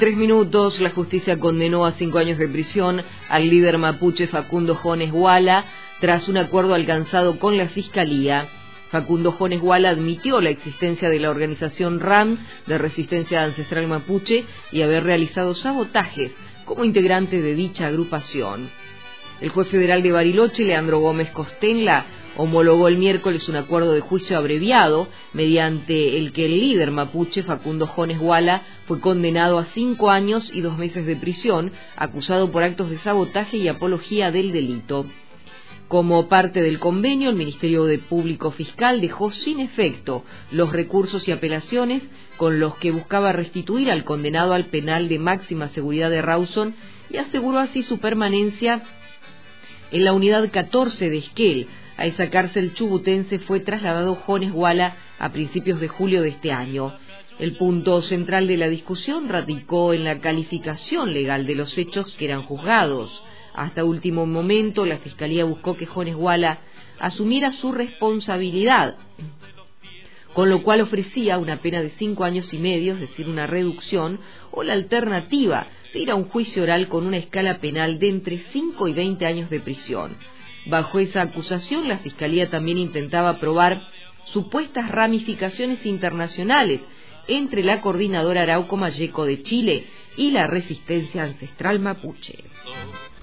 3 minutos, la justicia condenó a 5 años de prisión al líder mapuche Facundo Jones Guala tras un acuerdo alcanzado con la Fiscalía. Facundo Jones Guala admitió la existencia de la organización RAM de Resistencia Ancestral Mapuche y haber realizado sabotajes como integrante de dicha agrupación. El juez federal de Bariloche, Leandro Gómez Costenla, homologó el miércoles un acuerdo de juicio abreviado mediante el que el líder mapuche Facundo Jones Guala fue condenado a 5 años y 2 meses de prisión, acusado por actos de sabotaje y apología del delito. Como parte del convenio, el Ministerio Público Fiscal dejó sin efecto los recursos y apelaciones con los que buscaba restituir al condenado al penal de máxima seguridad de Rawson y aseguró así su permanencia en la unidad 14 de Esquel. A esa cárcel chubutense fue trasladado Jones Guala a principios de julio de este año. El punto central de la discusión radicó en la calificación legal de los hechos que eran juzgados. Hasta último momento, la Fiscalía buscó que Jones Guala asumiera su responsabilidad, con lo cual ofrecía una pena de 5 años y medio, es decir, una reducción, o la alternativa de ir a un juicio oral con una escala penal de entre 5 y 20 años de prisión. Bajo esa acusación, la Fiscalía también intentaba probar supuestas ramificaciones internacionales entre la Coordinadora Arauco Mayeco de Chile y la Resistencia Ancestral Mapuche.